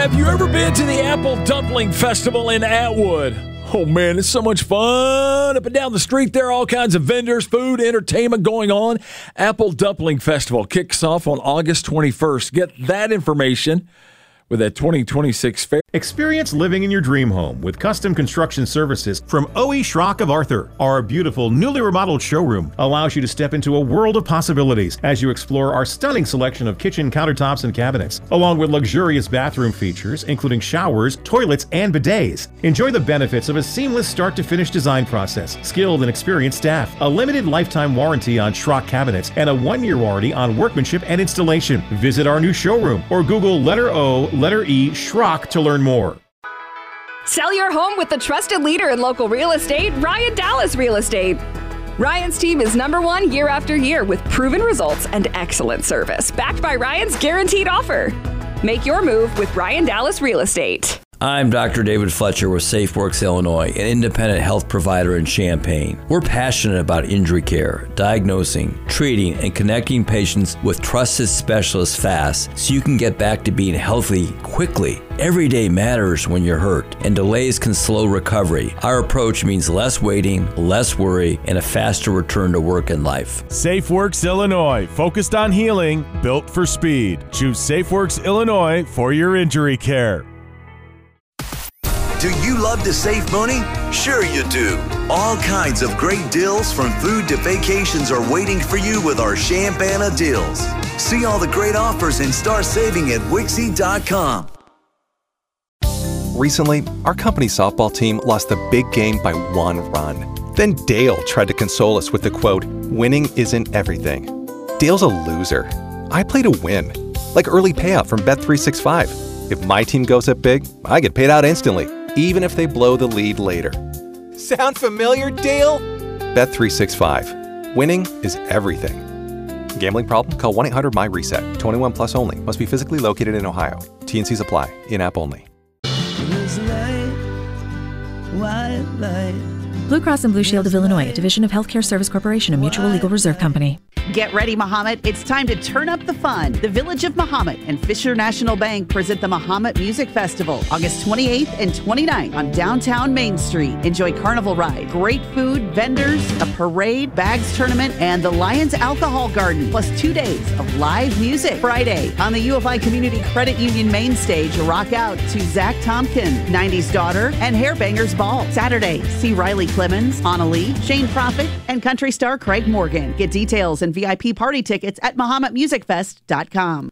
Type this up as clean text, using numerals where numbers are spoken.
Have you ever been to the Apple Dumpling Festival in Atwood? Oh, man, it's so much fun. Up and down the street, there are all kinds of vendors, food, entertainment going on. Apple Dumpling Festival kicks off on August 21st. Get that information with that 2026 fair. Experience living in your dream home with custom construction services from OE Schrock of Arthur. Our beautiful, newly remodeled showroom allows you to step into a world of possibilities as you explore our stunning selection of kitchen countertops and cabinets, along with luxurious bathroom features, including showers, toilets, and bidets. Enjoy the benefits of a seamless start-to-finish design process, skilled and experienced staff, a limited lifetime warranty on Schrock cabinets, and a 1-year warranty on workmanship and installation. Visit our new showroom or Google letter O, letter E, Schrock to learn more. Sell your home with the trusted leader in local real estate, Ryan Dallas Real Estate. Ryan's team is #1 year after year with proven results and excellent service, backed by Ryan's guaranteed offer. Make your move with Ryan Dallas Real Estate. I'm Dr. David Fletcher with SafeWorks Illinois, an independent health provider in Champaign. We're passionate about injury care, diagnosing, treating, and connecting patients with trusted specialists fast so you can get back to being healthy quickly. Every day matters when you're hurt, and delays can slow recovery. Our approach means less waiting, less worry, and a faster return to work and life. SafeWorks Illinois, focused on healing, built for speed. Choose SafeWorks Illinois for your injury care. Do you love to save money? Sure you do. All kinds of great deals from food to vacations are waiting for you with our Champana deals. See all the great offers and start saving at Wixie.com. Recently, our company softball team lost the big game by 1 run. Then Dale tried to console us with the quote, "Winning isn't everything." Dale's a loser. I play to win, like early payout from Bet365. If my team goes up big, I get paid out instantly, even if they blow the lead later. Sound familiar, Dale? Bet365. Winning is everything. Gambling problem? Call 1-800-MY-RESET. 21 plus only. Must be physically located in Ohio. T&Cs apply. In-app only. Blue Cross and Blue Shield of Illinois, a division of Healthcare Service Corporation, a mutual legal reserve company. Get ready, Mahomet. It's time to turn up the fun. The Village of Mahomet and Fisher National Bank present the Mahomet Music Festival, August 28th and 29th on downtown Main Street. Enjoy carnival ride, great food, vendors, a parade, bags tournament, and the Lions Alcohol Garden, plus 2 days of live music. Friday, on the U of I Community Credit Union main stage, rock out to Zach Tompkin, 90s Daughter, and Hairbangers Ball. Saturday, see Riley Clemens, Anna Lee, Shane Prophet, and country star Craig Morgan. Get details and VIP party tickets at MahometMusicFest.com.